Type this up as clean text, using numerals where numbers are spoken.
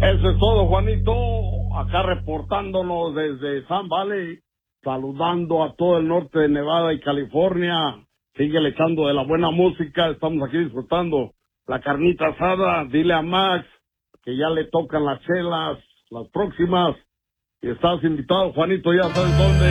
Eso es todo, Juanito. Acá reportándonos desde Sun Valley, saludando a todo el norte de Nevada y California. Sigue echando de la buena música. Estamos aquí disfrutando la carnita asada. Dile a Max que ya le tocan las chelas, las próximas. Y estás invitado, Juanito, ya sabes dónde.